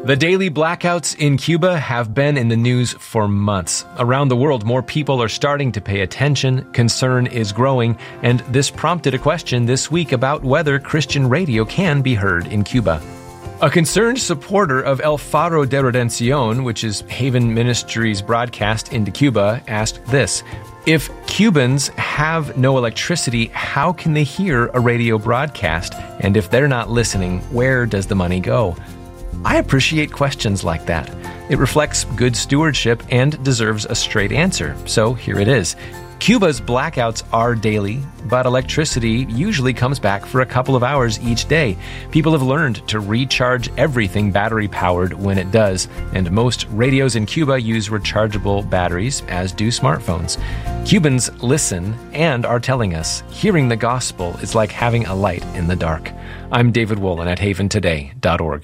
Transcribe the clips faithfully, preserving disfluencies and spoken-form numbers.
The daily blackouts in Cuba have been in the news for months. Around the world, more people are starting to pay attention, concern is growing, and this prompted a question this week about whether Christian radio can be heard in Cuba. A concerned supporter of El Faro de Redención, which is Haven Ministries' broadcast into Cuba, asked this: if Cubans have no electricity, how can they hear a radio broadcast? And if they're not listening, where does the money go? I appreciate questions like that. It reflects good stewardship and deserves a straight answer. So here it is. Cuba's blackouts are daily, but electricity usually comes back for a couple of hours each day. People have learned to recharge everything battery-powered when it does, and most radios in Cuba use rechargeable batteries, as do smartphones. Cubans listen and are telling us hearing the gospel is like having a light in the dark. I'm David Wolin at haven today dot org.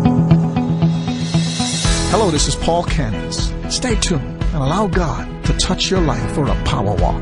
Hello, this is Paul Cannons. Stay tuned and allow God to touch your life for a power walk.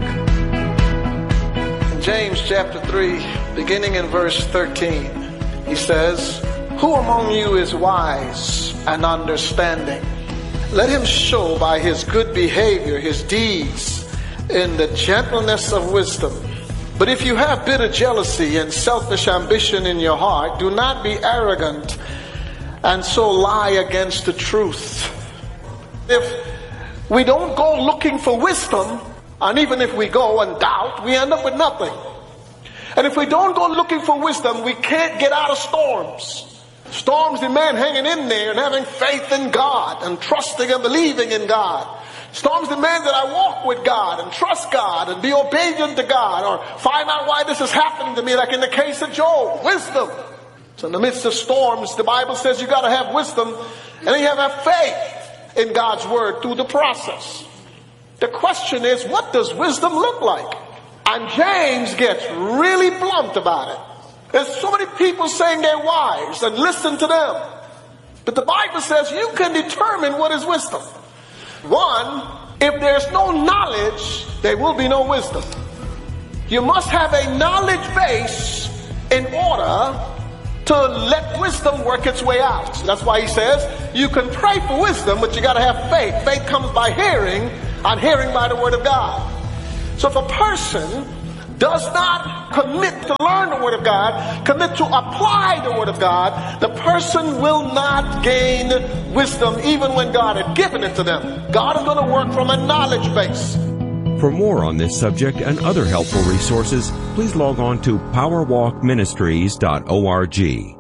In James chapter three, beginning in verse thirteen, he says, "Who among you is wise and understanding? Let him show by his good behavior his deeds in the gentleness of wisdom. But if you have bitter jealousy and selfish ambition in your heart, do not be arrogant and so lie against the truth." If we don't go looking for wisdom, and even if we go and doubt, we end up with nothing. And if we don't go looking for wisdom, we can't get out of storms. Storms demand hanging in there and having faith in God and trusting and believing in God. Storms demand that I walk with God and trust God and be obedient to God, or find out why this is happening to me, like in the case of Job. Wisdom. So in the midst of storms, the Bible says you got to have wisdom, and then you have to have faith in God's word through the process. The question is, what does wisdom look like? And James gets really blunt about it. There's so many people saying they're wise, and listen to them. But the Bible says you can determine what is wisdom. One, if there's no knowledge, there will be no wisdom. You must have a knowledge base in order to let wisdom work its way out. That's why he says you can pray for wisdom, but you got to have faith. Faith comes by hearing, and hearing by the word of God. So if a person does not commit to learn the word of God, commit to apply the word of God, the person will not gain wisdom even when God had given it to them. God is going to work from a knowledge base. For more on this subject and other helpful resources, please log on to power walk ministries dot org.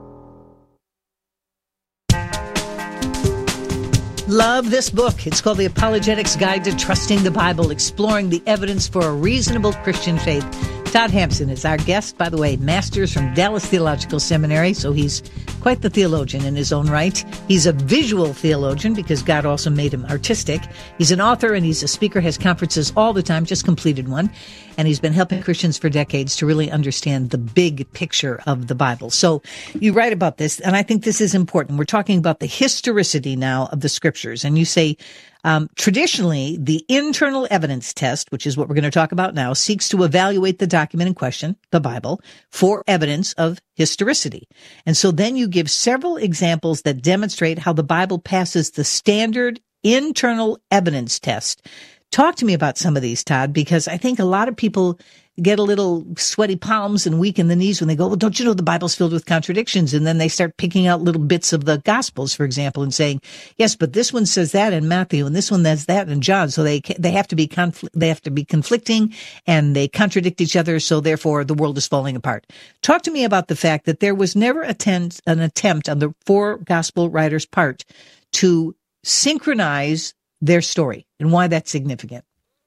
Love this book. It's called The Apologetics Guide to Trusting the Bible, exploring the evidence for a reasonable Christian faith. Todd Hampson is our guest, by the way, master's from Dallas Theological Seminary, so he's quite the theologian in his own right. He's a visual theologian because God also made him artistic. He's an author and he's a speaker, has conferences all the time, just completed one, and he's been helping Christians for decades to really understand the big picture of the Bible. So you write about this, and I think this is important. We're talking about the historicity now of the scriptures, and you say, Um, traditionally, the internal evidence test, which is what we're going to talk about now, seeks to evaluate the document in question, the Bible, for evidence of historicity. And so then you give several examples that demonstrate how the Bible passes the standard internal evidence test. Talk to me about some of these, Todd, because I think a lot of people get a little sweaty palms and weak in the knees when they go, well, don't you know the Bible's filled with contradictions? And then they start picking out little bits of the Gospels, for example, and saying, yes, but this one says that in Matthew, and this one says that in John. So they they have to be confl- they have to be conflicting, and they contradict each other. So therefore, the world is falling apart. Talk to me about the fact that there was never attempt, an attempt on the four Gospel writers' part to synchronize their story, and why that's significant.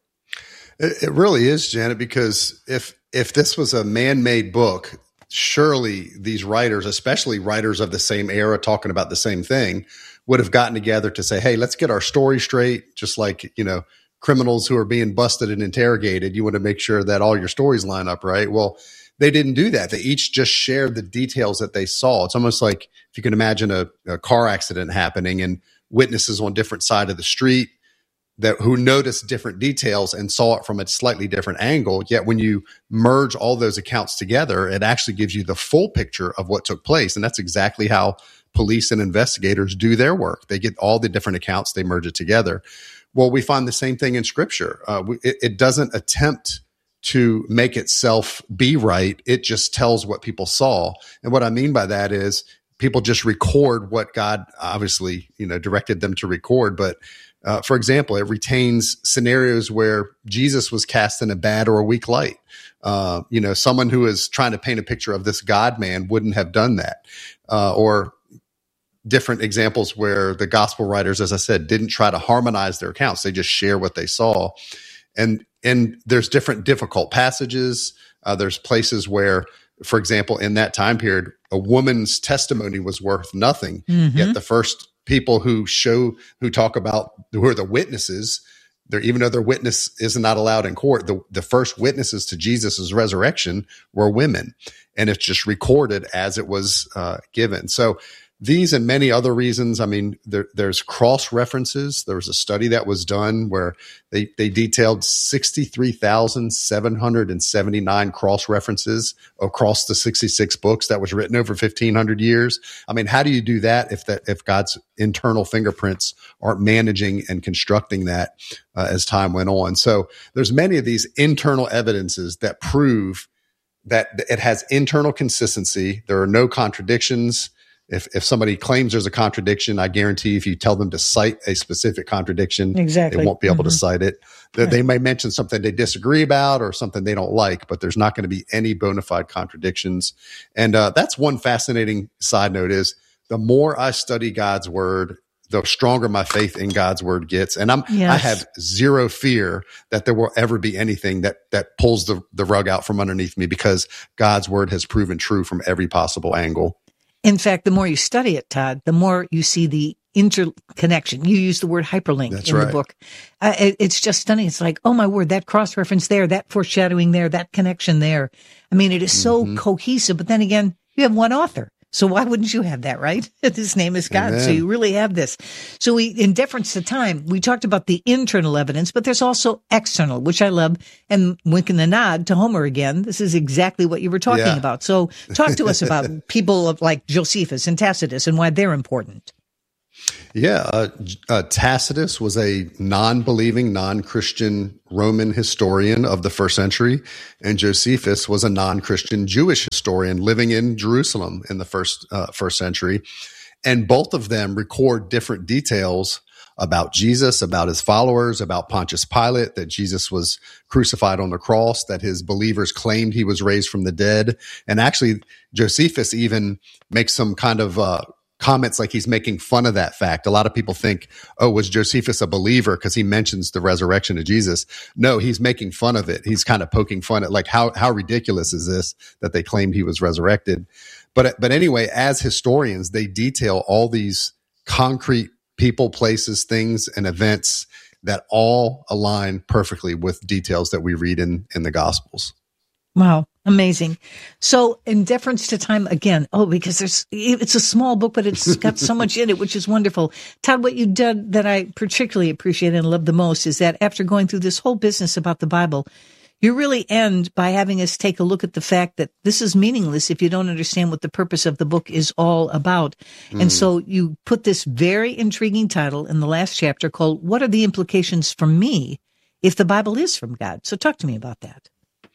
It really is, Janet, because if if this was a man-made book, surely these writers, especially writers of the same era talking about the same thing, would have gotten together to say, hey, let's get our story straight, just like, you know, criminals who are being busted and interrogated. You want to make sure that all your stories line up, right? Well, they didn't do that. They each just shared the details that they saw. It's almost like if you can imagine a, a car accident happening and witnesses on different side of the street that who noticed different details and saw it from a slightly different angle. Yet when you merge all those accounts together, it actually gives you the full picture of what took place. And that's exactly how police and investigators do their work. They get all the different accounts, they merge it together. Well, we find the same thing in Scripture. Uh, it, it doesn't attempt to make itself be right. It just tells what people saw. And what I mean by that is people just record what God obviously, you know, directed them to record. But uh, for example, it retains scenarios where Jesus was cast in a bad or a weak light. Uh, you know, someone who is trying to paint a picture of this God man wouldn't have done that. Uh, or different examples where the gospel writers, as I said, didn't try to harmonize their accounts. They just share what they saw. And and there's different difficult passages. Uh, there's places where, for example, in that time period, a woman's testimony was worth nothing. Mm-hmm. Yet the first people who show, who talk about, who are the witnesses, they're, even though their witness is not allowed in court, the, the first witnesses to Jesus' resurrection were women. And it's just recorded as it was uh, given. So these and many other reasons, I mean, there, there's cross references. There was a study that was done where they, they detailed sixty-three thousand seven hundred seventy-nine cross references across the sixty-six books that was written over fifteen hundred years. I mean, how do you do that if that, if God's internal fingerprints aren't managing and constructing that uh, as time went on? So there's many of these internal evidences that prove that it has internal consistency. There are no contradictions. If if somebody claims there's a contradiction, I guarantee if you tell them to cite a specific contradiction, exactly. they won't be able mm-hmm. to cite it. They, right. they may mention something they disagree about or something they don't like, but there's not going to be any bona fide contradictions. And uh, that's one fascinating side note is the more I study God's word, the stronger my faith in God's word gets. And I'm, yes. I have zero fear that there will ever be anything that, that pulls the, the rug out from underneath me because God's word has proven true from every possible angle. In fact, the more you study it, Todd, the more you see the interconnection. You use the word hyperlink That's in right. the book. Uh, it, it's just stunning. It's like, oh my word, that cross-reference there, that foreshadowing there, that connection there. I mean, it is so mm-hmm. cohesive. But then again, you have one author. So why wouldn't you have that, right? His name is God. Amen. So you really have this. So we, in deference to time, we talked about the internal evidence, but there's also external, which I love. And winking the nod to Homer again. This is exactly what you were talking yeah. about. So talk to us about people of like Josephus and Tacitus and why they're important. Yeah, uh, uh, Tacitus was a non-believing, non-Christian Roman historian of the first century, and Josephus was a non-Christian Jewish historian living in Jerusalem in the first uh, first century. And both of them record different details about Jesus, about his followers, about Pontius Pilate, that Jesus was crucified on the cross, that his believers claimed he was raised from the dead. And actually, Josephus even makes some kind of uh comments like he's making fun of that fact. A lot of people think, oh, was Josephus a believer because he mentions the resurrection of Jesus? No, he's making fun of it. He's kind of poking fun at like, how, how ridiculous is this that they claimed he was resurrected? But, but anyway, as historians, they detail all these concrete people, places, things, and events that all align perfectly with details that we read in, in the Gospels. Wow. Amazing. So in deference to time again, oh, because there's, it's a small book, but it's got so much in it, which is wonderful. Todd, what you did that I particularly appreciate and love the most is that after going through this whole business about the Bible, you really end by having us take a look at the fact that this is meaningless if you don't understand what the purpose of the book is all about. Mm. And so you put this very intriguing title in the last chapter called, What Are the Implications for Me if the Bible is from God? So talk to me about that.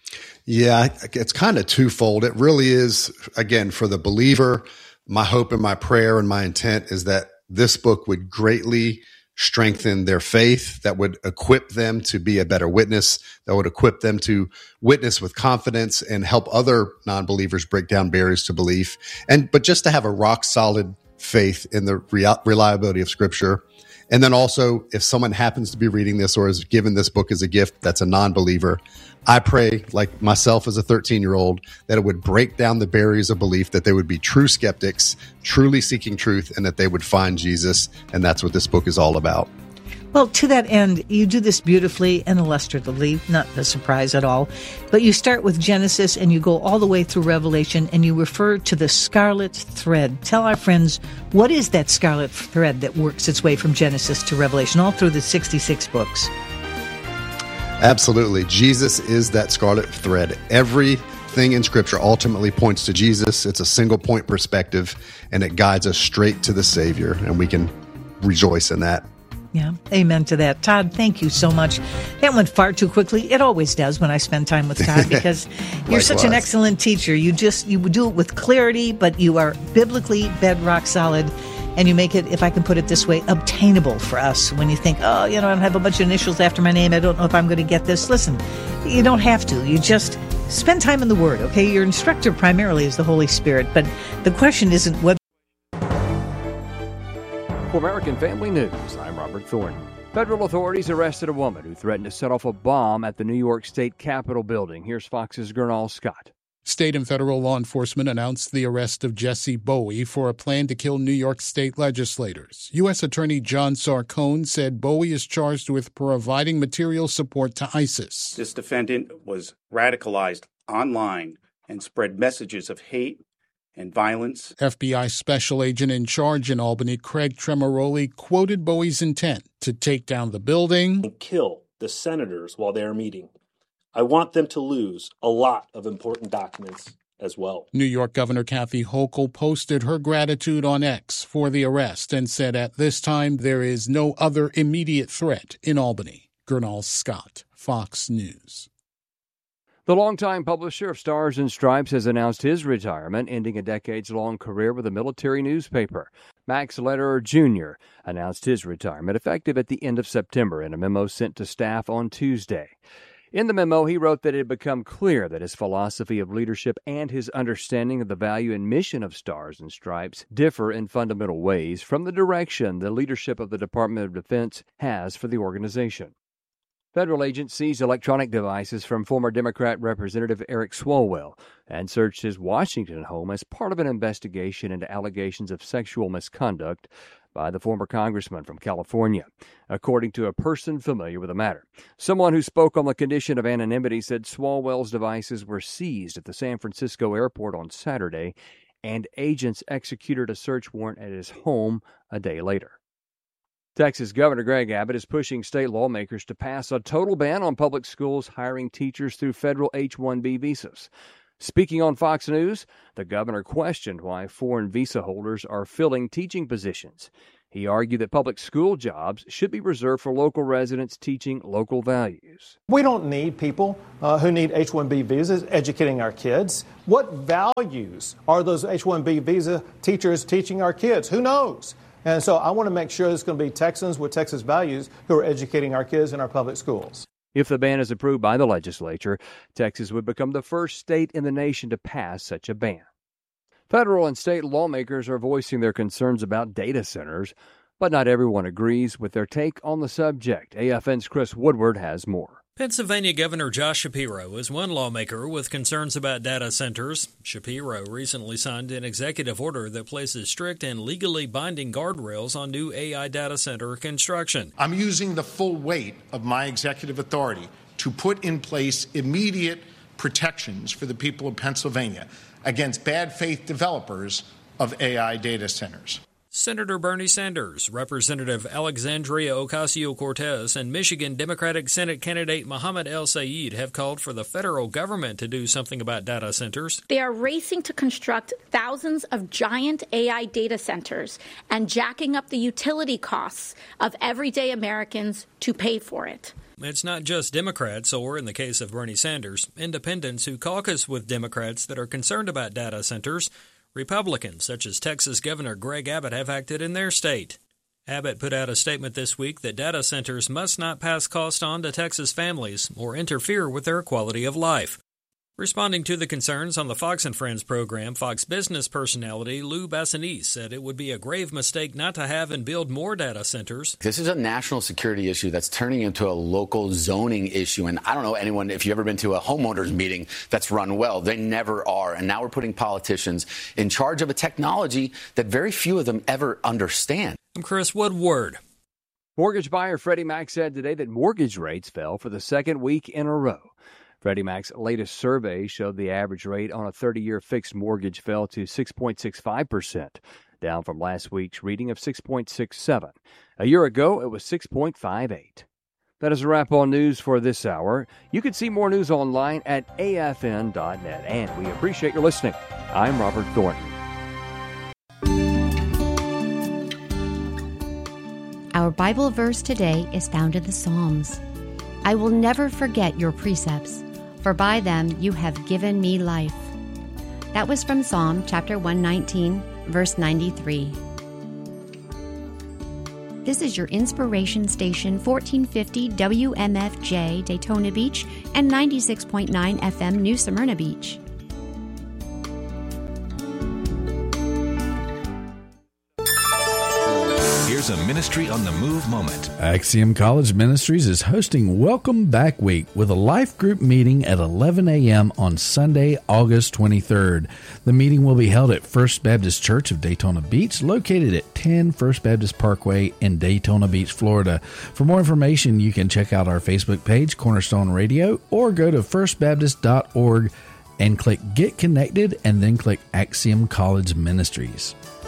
Yeah, it's kind of twofold. It really is, again, for the believer, my hope and my prayer and my intent is that this book would greatly strengthen their faith, that would equip them to be a better witness, that would equip them to witness with confidence and help other non-believers break down barriers to belief. And but just to have a rock solid faith in the real, reliability of Scripture. And then also, if someone happens to be reading this or is given this book as a gift that's a non-believer, I pray, like myself as a thirteen-year-old, that it would break down the barriers of belief, that they would be true skeptics, truly seeking truth, and that they would find Jesus. And that's what this book is all about. Well, to that end, you do this beautifully and illustratively, not a surprise at all. But you start with Genesis and you go all the way through Revelation and you refer to the scarlet thread. Tell our friends, what is that scarlet thread that works its way from Genesis to Revelation, all through the sixty-six books? Absolutely. Jesus is that scarlet thread. Every Everything in Scripture ultimately points to Jesus. It's a single point perspective, and it guides us straight to the Savior, and we can rejoice in that. Yeah, amen to that. Todd, thank you so much. That went far too quickly. It always does when I spend time with Todd, because you're such an excellent teacher. You just, you do it with clarity, but you are biblically bedrock solid, and you make it, if I can put it this way, obtainable for us. When you think, oh, you know, I don't have a bunch of initials after my name, I don't know if I'm going to get this. Listen, you don't have to. You just spend time in the Word, okay? Your instructor primarily is the Holy Spirit, but the question isn't whether. For American Family News, I'm Robert Thornton. Federal authorities arrested a woman who threatened to set off a bomb at the New York State Capitol building. Here's Fox's Gernal Scott. State and federal law enforcement announced the arrest of Jesse Bowie for a plan to kill New York State legislators. U S Attorney John Sarcone said Bowie is charged with providing material support to ISIS. This defendant was radicalized online and spread messages of hate and violence. F B I special agent in charge in Albany, Craig Tremoroli, quoted Bowie's intent to take down the building and kill the senators while they are meeting. I want them to lose a lot of important documents as well. New York Governor Kathy Hochul posted her gratitude on X for the arrest and said at this time there is no other immediate threat in Albany. Gernal Scott, Fox News. The longtime publisher of Stars and Stripes has announced his retirement, ending a decades-long career with a military newspaper. Max Lederer Junior announced his retirement effective at the end of September in a memo sent to staff on Tuesday. In the memo, he wrote that it had become clear that his philosophy of leadership and his understanding of the value and mission of Stars and Stripes differ in fundamental ways from the direction the leadership of the Department of Defense has for the organization. Federal agents seized electronic devices from former Democrat Representative Eric Swalwell and searched his Washington home as part of an investigation into allegations of sexual misconduct by the former congressman from California, according to a person familiar with the matter. Someone who spoke on the condition of anonymity said Swalwell's devices were seized at the San Francisco airport on Saturday, and agents executed a search warrant at his home a day later. Texas Governor Greg Abbott is pushing state lawmakers to pass a total ban on public schools hiring teachers through federal H one B visas. Speaking on Fox News, the governor questioned why foreign visa holders are filling teaching positions. He argued that public school jobs should be reserved for local residents teaching local values. We don't need people uh, who need H one B visas educating our kids. What values are those H one B visa teachers teaching our kids? Who knows? And so I want to make sure there's going to be Texans with Texas values who are educating our kids in our public schools. If the ban is approved by the legislature, Texas would become the first state in the nation to pass such a ban. Federal and state lawmakers are voicing their concerns about data centers, but not everyone agrees with their take on the subject. A F N's Chris Woodward has more. Pennsylvania Governor Josh Shapiro is one lawmaker with concerns about data centers. Shapiro recently signed an executive order that places strict and legally binding guardrails on new A I data center construction. I'm using the full weight of my executive authority to put in place immediate protections for the people of Pennsylvania against bad faith developers of A I data centers. Senator Bernie Sanders, Representative Alexandria Ocasio-Cortez, and Michigan Democratic Senate candidate Mohammed El-Sayed have called for the federal government to do something about data centers. They are racing to construct thousands of giant A I data centers and jacking up the utility costs of everyday Americans to pay for it. It's not just Democrats, or in the case of Bernie Sanders, independents who caucus with Democrats that are concerned about data centers. Republicans, such as Texas Governor Greg Abbott, have acted in their state. Abbott put out a statement this week that data centers must not pass cost on to Texas families or interfere with their quality of life. Responding to the concerns on the Fox and Friends program, Fox Business personality Lou Bassanese said it would be a grave mistake not to have and build more data centers. This is a national security issue that's turning into a local zoning issue. And I don't know anyone, if you've ever been to a homeowners meeting that's run well, they never are. And now we're putting politicians in charge of a technology that very few of them ever understand. I'm Chris Woodward. Mortgage buyer Freddie Mac said today that mortgage rates fell for the second week in a row. Freddie Mac's latest survey showed the average rate on a thirty-year fixed mortgage fell to six point six five percent, down from last week's reading of six point six seven. A year ago, it was six point five eight. That is a wrap on news for this hour. You can see more news online at A F N dot net, and we appreciate your listening. I'm Robert Thornton. Our Bible verse today is found in the Psalms. I will never forget your precepts, for by them you have given me life. That was from Psalm chapter one nineteen, verse ninety-three. This is your inspiration station, fourteen fifty W M F J Daytona Beach and ninety-six point nine F M New Smyrna Beach. Here's a Ministry on the Move moment. Axiom College Ministries is hosting Welcome Back Week with a life group meeting at eleven a.m. on Sunday, August twenty-third. The meeting will be held at First Baptist Church of Daytona Beach, located at ten First Baptist Parkway in Daytona Beach, Florida. For more information, you can check out our Facebook page, Cornerstone Radio, or go to first baptist dot org and click Get Connected and then click Axiom College Ministries.